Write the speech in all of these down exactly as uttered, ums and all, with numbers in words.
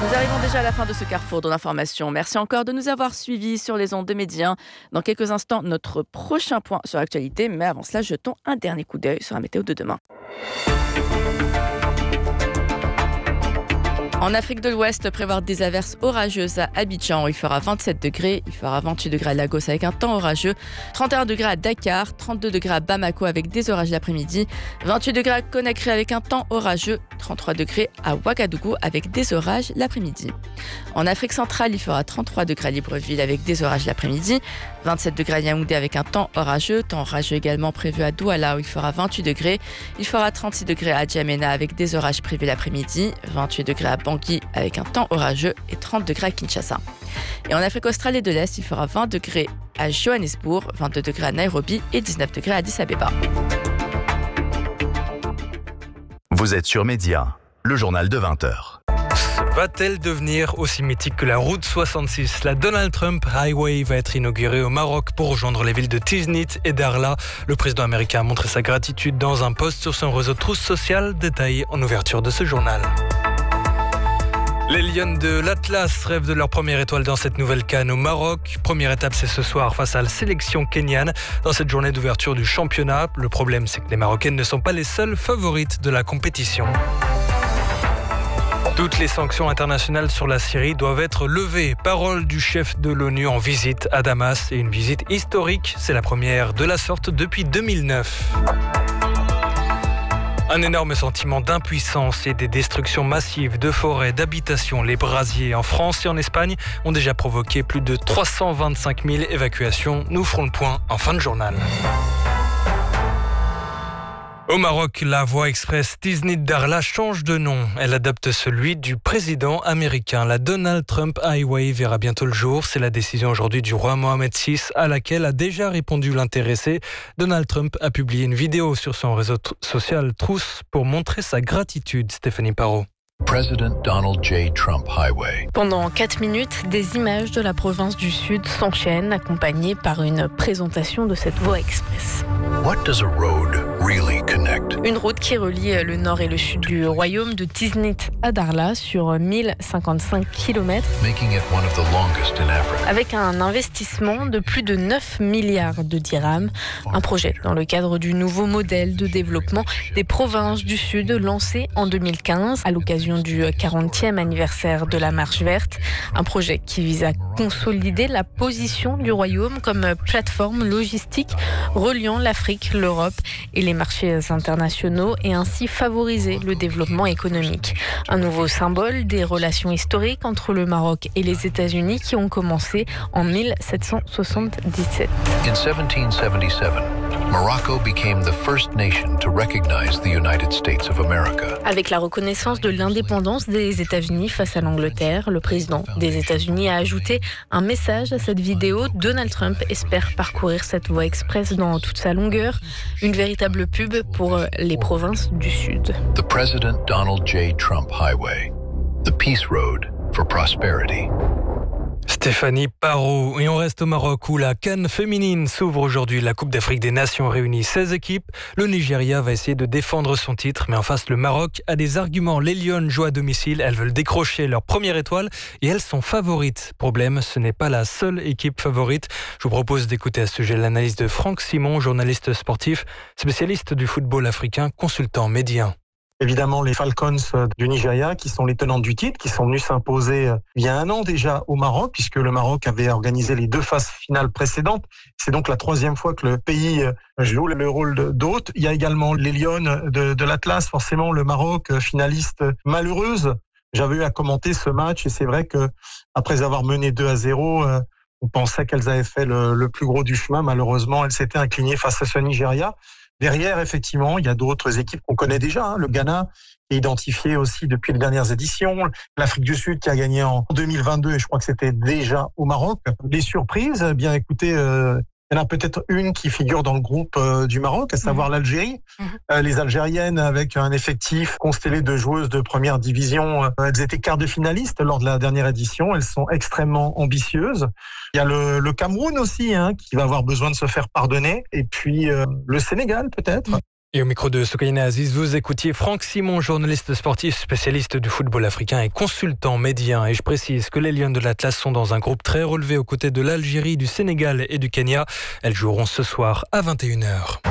Nous arrivons déjà à la fin de ce carrefour de l'information. Merci encore de nous avoir suivis sur les ondes de Média. Dans quelques instants, notre prochain point sur l'actualité. Mais avant cela, jetons un dernier coup d'œil sur la météo de demain. En Afrique de l'Ouest, prévoir des averses orageuses à Abidjan où il fera vingt-sept degrés, il fera vingt-huit degrés à Lagos avec un temps orageux, trente et un degrés à Dakar, trente-deux degrés à Bamako avec des orages l'après-midi, vingt-huit degrés à Conakry avec un temps orageux, trente-trois degrés à Ouagadougou avec des orages l'après-midi. En Afrique centrale, il fera trente-trois degrés à Libreville avec des orages l'après-midi, vingt-sept degrés à Yaoundé avec un temps orageux, temps orageux également prévu à Douala où il fera vingt-huit degrés, il fera trente-six degrés à Djamena avec des orages prévus l'après-midi, vingt-huit degrés à Bangui avec un temps orageux et trente degrés à Kinshasa. Et en Afrique australe et de l'Est, il fera vingt degrés à Johannesburg, vingt-deux degrés à Nairobi et dix-neuf degrés à Addis Abeba. Vous êtes sur Média, le journal de vingt heures. Va-t-elle devenir aussi mythique que la route soixante-six ? La Donald Trump Highway va être inaugurée au Maroc pour rejoindre les villes de Tiznit et Darla. Le président américain a montré sa gratitude dans un post sur son réseau Truth Social, détaillé en ouverture de ce journal. Les Lions de l'Atlas rêvent de leur première étoile dans cette nouvelle CAN au Maroc. Première étape, c'est ce soir face à la sélection kenyane. Dans cette journée d'ouverture du championnat, le problème, c'est que les Marocaines ne sont pas les seules favorites de la compétition. Toutes les sanctions internationales sur la Syrie doivent être levées. Parole du chef de l'ONU en visite à Damas et une visite historique. C'est la première de la sorte depuis deux mille neuf. Un énorme sentiment d'impuissance et des destructions massives de forêts, d'habitations. Les brasiers en France et en Espagne ont déjà provoqué plus de trois cent vingt-cinq mille évacuations. Nous ferons le point en fin de journal. Au Maroc, la voie express Tiznit-Darla change de nom. Elle adopte celui du président américain. La Donald Trump Highway verra bientôt le jour. C'est la décision aujourd'hui du roi Mohamed six à laquelle a déjà répondu l'intéressé. Donald Trump a publié une vidéo sur son réseau t- social Truth pour montrer sa gratitude. Stéphanie Parot. President Donald J. Trump Highway. Pendant quatre minutes, des images de la province du Sud s'enchaînent, accompagnées par une présentation de cette voie express. What does a road really connect? Une route qui relie le nord et le sud du royaume de Tiznit à Darla sur mille cinquante-cinq kilomètres. Making it one of the longest in Africa. Avec un investissement de plus de neuf milliards de dirhams. Un projet dans le cadre du nouveau modèle de développement des provinces du Sud lancé en deux mille quinze à l'occasion du quarantième anniversaire de la Marche verte. Un projet qui vise à consolider la position du royaume comme plateforme logistique reliant l'Afrique, l'Europe et les marchés internationaux et ainsi favoriser le développement économique. Un nouveau symbole des relations historiques entre le Maroc et les États-Unis qui ont commencé en mille sept cent soixante-dix-sept. In seventeen seventy-seven, Morocco became the first nation to recognize the United States of America. Avec la reconnaissance de l'indépendance des États-Unis face à l'Angleterre, le président des États-Unis a ajouté un message à cette vidéo. Donald Trump espère parcourir cette voie express dans toute sa longueur, une véritable pub pour les provinces du Sud. The President Donald J. Trump Highway, the Peace Road for Prosperity. Stéphanie Parot. Et on reste au Maroc où la CAN féminine s'ouvre aujourd'hui. La Coupe d'Afrique des Nations réunit seize équipes. Le Nigeria va essayer de défendre son titre, mais en face, le Maroc a des arguments. Les Lions jouent à domicile, elles veulent décrocher leur première étoile et elles sont favorites. Problème, ce n'est pas la seule équipe favorite. Je vous propose d'écouter à ce sujet l'analyse de Franck Simon, journaliste sportif, spécialiste du football africain, consultant médien. Évidemment, les Falcons du Nigeria, qui sont les tenants du titre, qui sont venus s'imposer il y a un an déjà au Maroc, puisque le Maroc avait organisé les deux phases finales précédentes. C'est donc la troisième fois que le pays joue le rôle d'hôte. Il y a également les Lions de, de l'Atlas, forcément le Maroc, finaliste malheureuse. J'avais eu à commenter ce match et c'est vrai que après avoir mené deux à zéro, on pensait qu'elles avaient fait le, le plus gros du chemin. Malheureusement, elles s'étaient inclinées face à ce Nigeria. Derrière, effectivement, il y a d'autres équipes qu'on connaît déjà. Hein. Le Ghana est identifié aussi depuis les dernières éditions. L'Afrique du Sud qui a gagné en deux mille vingt-deux et je crois que c'était déjà au Maroc. Les surprises, eh bien écoutez, euh, il y en a peut-être une qui figure dans le groupe euh, du Maroc, à savoir mmh. l'Algérie. Mmh. Euh, les Algériennes, avec un effectif constellé de joueuses de première division, euh, elles étaient quart de finalistes lors de la dernière édition. Elles sont extrêmement ambitieuses. Il y a le, le Cameroun aussi, hein, qui va avoir besoin de se faire pardonner. Et puis euh, le Sénégal, peut-être. Mmh. Et au micro de Soukaina Aziz, vous écoutiez Franck Simon, journaliste sportif, spécialiste du football africain et consultant média. Et je précise que les Lions de l'Atlas sont dans un groupe très relevé aux côtés de l'Algérie, du Sénégal et du Kenya. Elles joueront ce soir à vingt et une heures.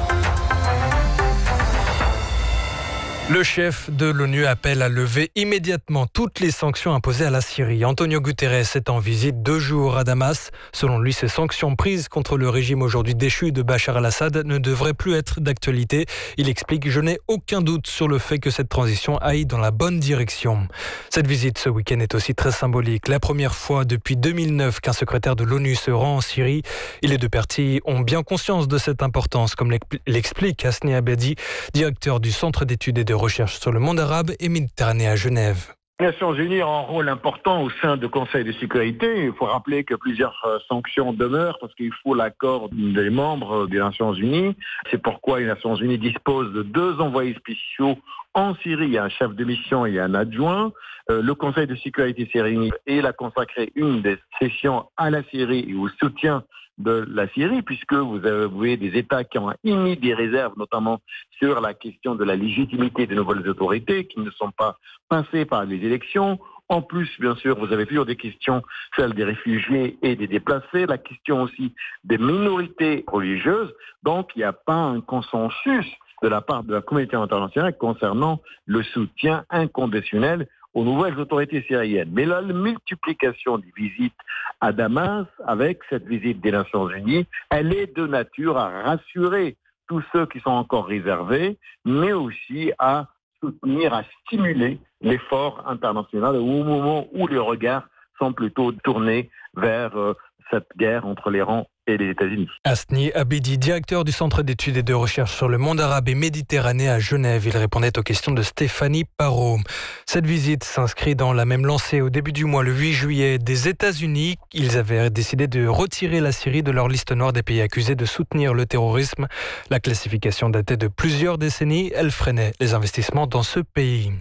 Le chef de l'ONU appelle à lever immédiatement toutes les sanctions imposées à la Syrie. Antonio Guterres est en visite deux jours à Damas. Selon lui, ces sanctions prises contre le régime aujourd'hui déchu de Bachar al-Assad ne devraient plus être d'actualité. Il explique « Je n'ai aucun doute sur le fait que cette transition aille dans la bonne direction ». Cette visite ce week-end est aussi très symbolique. La première fois depuis deux mille neuf qu'un secrétaire de l'ONU se rend en Syrie. Et les deux parties ont bien conscience de cette importance, comme l'explique Hasni Abedi, directeur du Centre d'études et de recherche sur le monde arabe et méditerranéen à Genève. Les Nations Unies ont un rôle important au sein du Conseil de sécurité. Il faut rappeler que plusieurs sanctions demeurent parce qu'il faut l'accord des membres des Nations Unies. C'est pourquoi les Nations Unies disposent de deux envoyés spéciaux en Syrie. Il y a un chef de mission et un adjoint. Euh, le Conseil de sécurité s'est réuni et il a consacré une des sessions à la Syrie et au soutien de la Syrie, puisque vous avez des États qui ont émis des réserves, notamment sur la question de la légitimité des nouvelles autorités, qui ne sont pas passées par les élections. En plus, bien sûr, vous avez toujours des questions, celles des réfugiés et des déplacés, la question aussi des minorités religieuses. Donc, il n'y a pas un consensus de la part de la communauté internationale concernant le soutien inconditionnel aux nouvelles autorités syriennes. Mais la multiplication des visites à Damas, avec cette visite des Nations Unies, elle est de nature à rassurer tous ceux qui sont encore réservés, mais aussi à soutenir, à stimuler l'effort international au moment où les regards sont plutôt tournés vers euh, cette guerre entre l'Iran et les États-Unis. Hasni Abedi, directeur du Centre d'études et de recherche sur le monde arabe et méditerranéen à Genève. Il répondait aux questions de Stéphanie Parot. Cette visite s'inscrit dans la même lancée au début du mois, le huit juillet, des États-Unis. Ils avaient décidé de retirer la Syrie de leur liste noire des pays accusés de soutenir le terrorisme. La classification datait de plusieurs décennies. Elle freinait les investissements dans ce pays.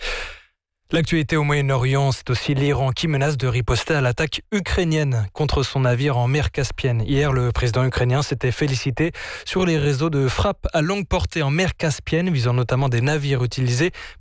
L'actualité au Moyen-Orient, c'est aussi l'Iran qui menace de riposter à l'attaque ukrainienne contre son navire en mer Caspienne. Hier, le président ukrainien s'était félicité sur les réseaux de frappe à longue portée en mer Caspienne, visant notamment des navires utilisés